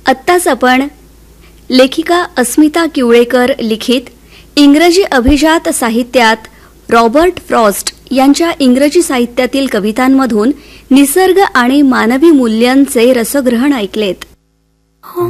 आत्ताच आपण लेखिका अस्मिता किवळेकर लिखित इंग्रजी अभिजात साहित्यात रॉबर्ट फ्रॉस्ट यांच्या इंग्रजी साहित्यातील कवितांमधून निसर्ग आणि मानवी मूल्यांचे रसग्रहण ऐकलेत.